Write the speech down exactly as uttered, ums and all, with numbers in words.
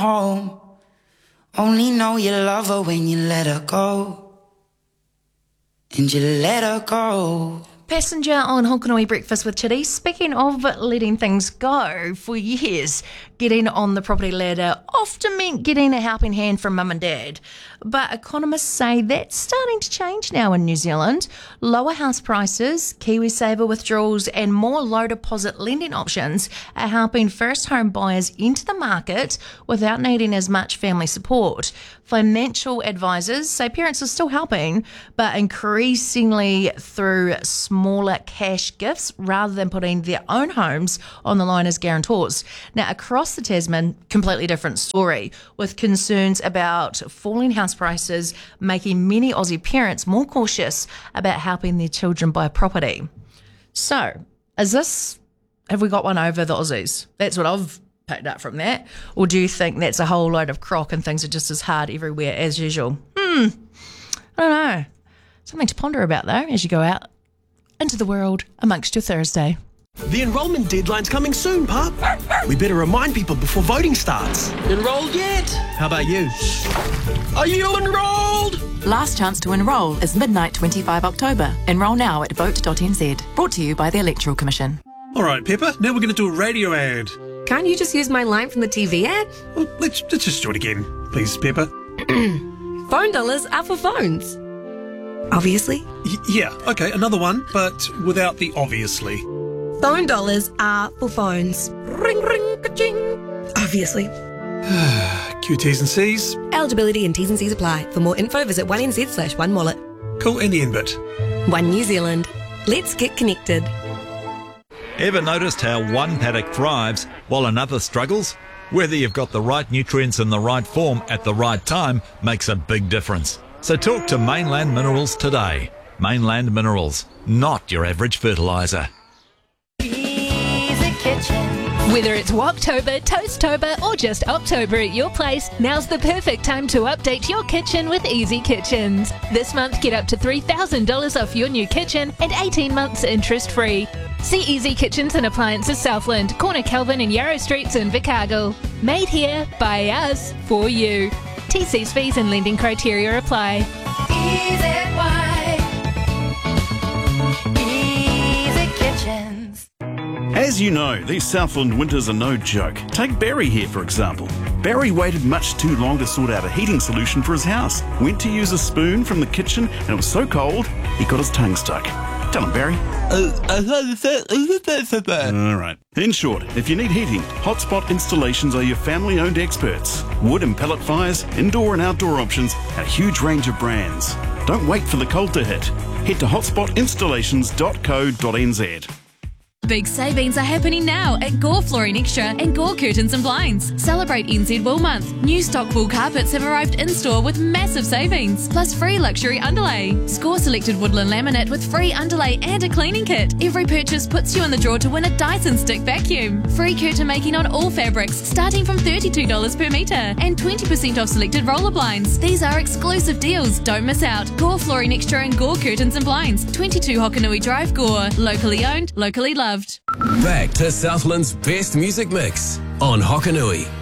home. Only know you love her when you let her go. And you let her go. Passenger on Hokanui Breakfast with Chitty. Speaking of letting things go, for years, getting on the property ladder often meant getting a helping hand from mum and dad. But economists say that's starting to change now in New Zealand. Lower house prices, KiwiSaver withdrawals and more low deposit lending options are helping first home buyers into the market without needing as much family support. Financial advisors say parents are still helping, but increasingly through smaller cash gifts rather than putting their own homes on the line as guarantors. Now, across the Tasman, completely different story, with concerns about falling house prices making many Aussie parents more cautious about helping their children buy property. So, is this, have we got one over the Aussies? That's what I've picked up from that. Or do you think that's a whole load of crock and things are just as hard everywhere as usual? Hmm, I don't know. Something to ponder about though as you go out into the world amongst your Thursday. The enrolment deadline's coming soon, Pup. We better remind people before voting starts. Enrolled yet? How about you? Are you enrolled? Last chance to enrol is midnight twenty-five October. Enrol now at vote dot n z. Brought to you by the Electoral Commission. All right, Pepper, now we're going to do a radio ad. Can't you just use my line from the T V ad? Well, let's, let's just do it again, please, Pepper. Phone dollars are for phones. Obviously. Y- yeah, okay, another one, but without the obviously. Phone dollars are for phones. Ring, ring, ka-ching. Obviously. Q T's and C's. Eligibility and T's and C's apply. For more info, visit one n z slash one wallet. Cool, and the end bit. One New Zealand. Let's get connected. Ever noticed how one paddock thrives while another struggles? Whether you've got the right nutrients in the right form at the right time makes a big difference. So talk to Mainland Minerals today. Mainland Minerals, not your average fertiliser. Easy Kitchen. Whether it's Woktober, Toasttober or just October at your place, now's the perfect time to update your kitchen with Easy Kitchens. This month, get up to three thousand dollars off your new kitchen and eighteen months interest-free. See Easy Kitchens and Appliances Southland, Corner Kelvin and Yarrow Streets in Vicargill. Made here, by us, for you. T Cs, fees and lending criteria apply. Easy Kitchens. As you know, these Southland winters are no joke. Take Barry here, for example. Barry waited much too long to sort out a heating solution for his house. Went to use a spoon from the kitchen and it was so cold, he got his tongue stuck. Tell him, Barry. All right. In short, if you need heating, Hotspot Installations are your family-owned experts. Wood and pellet fires, indoor and outdoor options, a huge range of brands. Don't wait for the cold to hit. Head to hotspot installations dot co dot n z. Big savings are happening now at Gore Flooring Extra and Gore Curtains and Blinds. Celebrate N Z Wool Month. New stock wool carpets have arrived in-store with massive savings, plus free luxury underlay. Score selected woodland laminate with free underlay and a cleaning kit. Every purchase puts you in the draw to win a Dyson Stick vacuum. Free curtain making on all fabrics, starting from thirty-two dollars per metre, and twenty percent off selected roller blinds. These are exclusive deals, don't miss out. Gore Flooring Extra and Gore Curtains and Blinds, twenty-two Hokanui Drive, Gore. Locally owned, locally loved. Back to Southland's best music mix on Hokanui.